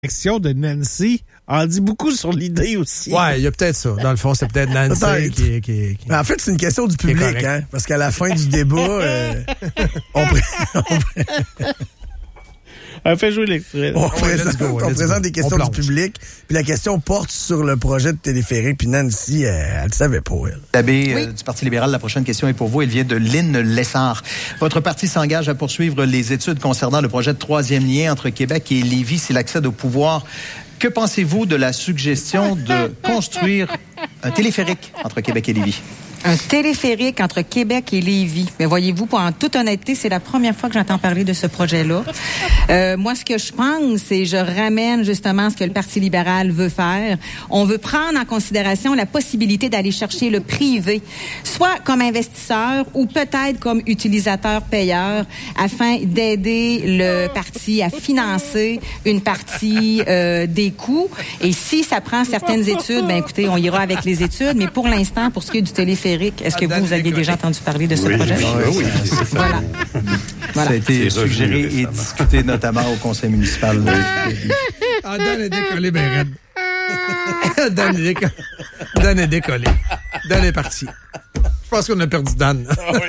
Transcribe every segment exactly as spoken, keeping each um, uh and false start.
L'action de Nancy en dit beaucoup sur l'idée aussi. Ouais, il y a peut-être ça. Dans le fond, c'est peut-être Nancy peut-être. qui, qui, qui... En fait, c'est une question du public, hein, parce qu'à la fin du débat, euh, on, pré- on, pré- On fait jouer l'extrait. on, Oh, présente, go, on présente go. des questions On du public, puis la question porte sur le projet de téléphérique, puis Nancy, elle, elle le savait pas, elle. L'abbé Oui. euh, du Parti libéral, la prochaine question est pour vous. Elle vient de Lynn Lessard. Votre parti s'engage à poursuivre les études concernant le projet de troisième lien entre Québec et Lévis s'il accède au pouvoir. Que pensez-vous de la suggestion de construire un téléphérique entre Québec et Lévis? Un téléphérique entre Québec et Lévis. Mais voyez-vous, en toute honnêteté, c'est la première fois que j'entends parler de ce projet-là. Euh, moi, ce que je pense, c'est je ramène justement ce que le Parti libéral veut faire. On veut prendre en considération la possibilité d'aller chercher le privé, soit comme investisseur ou peut-être comme utilisateur-payeur, afin d'aider le parti à financer une partie euh, des coûts. Et si ça prend certaines études, ben écoutez, on ira avec les études. Mais pour l'instant, pour ce qui est du téléphérique, est-ce que vous, vous aviez déjà entendu parler de ce Oui, projet? oui, oui. Voilà. Voilà. Ça a été C'est revenu suggéré et récemment. discuté notamment au conseil municipal de Lévis. Ah, Dan est décollé, ben raide. Dan est décollé. Dan est décollé. Dan est parti. Je pense qu'on a perdu Dan.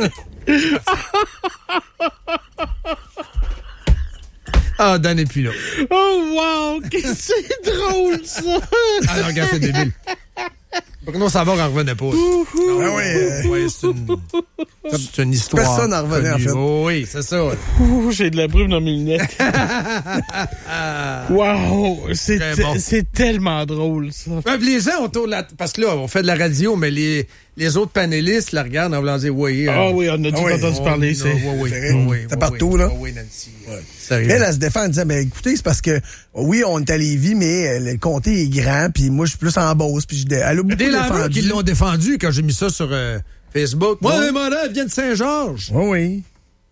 Ah, Dan est plus là. Oh, wow! Qu'est-ce que c'est drôle, ça! Ah non, regarde, c'est débile. Bruno Savard en revenait pas. Ah oui, euh, Ouais, c'est une, c'est une histoire. Personne n'en revenait, en connue. fait. Oh, oui, c'est ça. Ouh, j'ai de la brume dans mes lunettes. Wow! C'est, Très te- bon. c'est tellement drôle, ça. Ouais, puis les gens autour de la... Parce que là, on fait de la radio, mais les, les autres panélistes la regardent en voulant dire, oui. Ah oui, on a tout Ah oui, entendu on- parler. non, C'est... oui, oui, C'est oui, oui, c'est oui, partout, oui, là. oui, oui, Nancy. Sérieux. Elle, elle se défend en disant, ben écoutez, c'est parce que, oui, on est à Lévis, mais euh, le comté est grand, puis moi, je suis plus en Beauce, puis je dé- elle a beaucoup Des laveurs défendu. qui l'ont défendu quand j'ai mis ça sur euh, Facebook. Moi, Ouais. les mandats viennent de Saint-Georges. Oui, oui.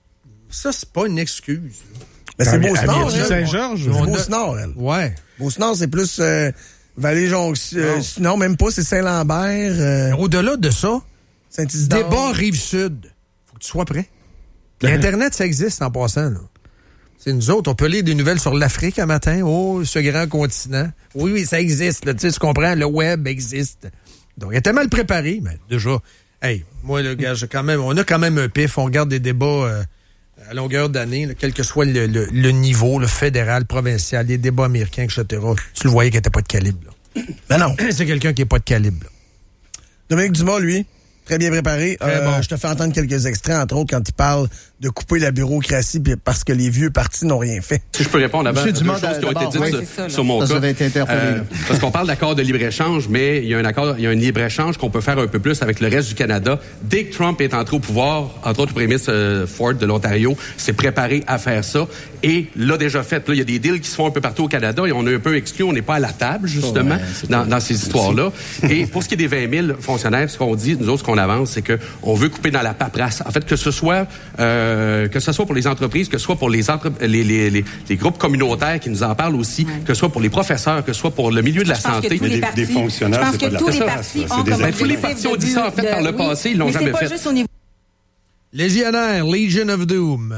Ça, c'est pas une excuse. Mais c'est Elle- Beauce-Nord, elle vient de elle. Saint-Georges. C'est On a- Beauce-Nord, elle. Ouais. Beauce-Nord, c'est plus euh, Vallée-Jonction. Euh, non, même pas, c'est Saint-Lambert, euh, Au-delà de ça, Saint-Isidore. débat Rive-Sud. Faut que tu sois prêt. L'Internet, ça existe en passant, là. C'est nous autres, on peut lire des nouvelles sur l'Afrique un matin. Oh, ce grand continent. Oui, oui, ça existe. Là, tu sais, tu comprends, le web existe. Donc, il était mal préparé, mais déjà, hey, moi, le gars, j'ai quand même, on a quand même un pif. On regarde des débats euh, à longueur d'année, là, quel que soit le, le, le niveau, le fédéral, provincial, les débats américains, et cetera. Tu le voyais qu'il n'était pas de calibre. Là. Ben non. C'est quelqu'un qui n'est pas de calibre. Là. Dominique Dumas, lui, très bien préparé. Très Euh, bon. Je te fais entendre quelques extraits, entre autres, quand il parle de couper la bureaucratie puis parce que les vieux partis n'ont rien fait. Si je peux répondre avant, Monsieur deux Dumont, choses qui ont été d'abord, dites oui, sur, c'est ça, là. sur mon Ça, cas. j'avais été interpellé, là. parce qu'on parle d'accord de libre-échange, mais il y a un accord, il y a un libre-échange qu'on peut faire un peu plus avec le reste du Canada. Dès que Trump est entré au pouvoir, entre autres, le premier ministre euh, Ford de l'Ontario s'est préparé à faire ça et l'a déjà fait. Là, il y a des deals qui se font un peu partout au Canada et on est un peu exclu, on n'est pas à la table, justement, ouais, c'est dans, pas- dans ces histoires-là. Et pour ce qui est des vingt mille fonctionnaires, ce qu'on dit, nous autres, ce qu'on avance, c'est que on veut couper dans la paperasse. En fait, que ce soit euh, que ce soit pour les entreprises, que ce soit pour les, entre, les, les, les, les groupes communautaires qui nous en parlent aussi, que ce soit pour les professeurs, que ce soit pour le milieu de la Je pense que santé. tous les des- partis- des fonctionnaires, je pense c'est que pas de la tous les paperasse, partis c'est ont des comme Ben, tous les objectif partis ont de- dit ça, en fait, de- par le oui, passé, ils l'ont mais jamais c'est pas fait. juste au niveau Légionnaire, Legion of Doom.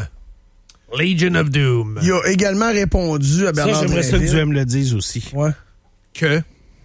Legion of Doom. Il a également répondu à Ça, Bernard j'aimerais ça que Drinville. Duhem le dise aussi. Ouais. Que?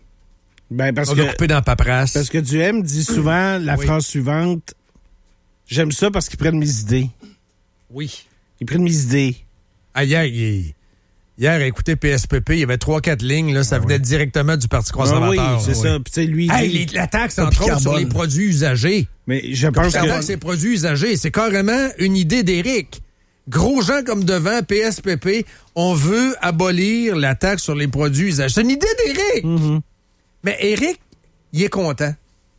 Ben, parce On que, va couper dans la paperasse. parce que Duhem dit souvent la Oui. phrase suivante. J'aime ça parce qu'ils prennent mes idées. Oui. Ils prennent mes idées. Ah, hier, il... hier, écoutez, P S P P, il y avait trois, quatre lignes, là, ça venait directement du Parti Ah oui, conservateur. c'est là, ça. oui. Puis, tu sais, lui, il Hey, dit- les- la taxe, Pas entre autres, carbone. sur les produits usagés. mais je pense La que... taxe sur les produits usagés, c'est carrément une idée d'Éric. Gros gens comme devant, P S P P, on veut abolir la taxe sur les produits usagés. C'est une idée d'Éric. Mm-hmm. Mais Éric, il est content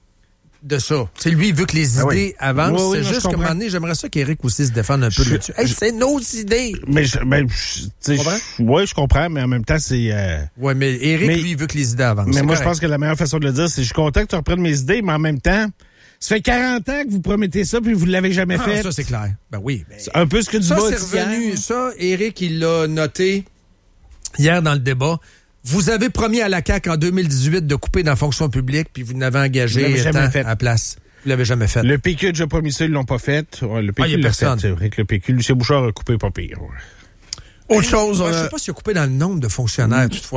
de ça. C'est lui, il veut que les Ah oui. idées avancent. Oui, oui, c'est non, juste je qu'à un moment comprends. donné, j'aimerais ça qu'Éric aussi se défende un peu Je- là-dessus. Hey, c'est nos idées. Mais, je, ben, je- tu sais, comprends? je- ouais, je comprends, mais en même temps, c'est... euh, Ouais, mais Éric, Mais- lui, il veut que les idées avancent. Mais C'est moi, je correct. pense que la meilleure façon de le dire, c'est je suis content que tu reprennes mes idées, mais en même temps, ça fait quarante ans que vous promettez ça, puis vous ne l'avez jamais Ah, fait. ça, c'est clair. Ben oui. ben- C'est un peu ce que Ça, Dumas c'est dit revenu. hier. Ça, Éric, il l'a noté hier dans le débat. Vous avez promis à la C A Q en deux mille dix-huit de couper dans la fonction publique, puis vous n'avez engagé Vous l'avez jamais tant fait. à la place. Vous l'avez jamais fait. Le P Q a déjà promis ça, ils l'ont pas fait. Ouais, le P Q Ah, y a l'a personne. fait, c'est vrai que le P Q, Lucien Bouchard a coupé pas pire. ouais. Autre chose, Ouais, on je a- sais pas s'il a coupé dans le nombre de fonctionnaires, toutefois.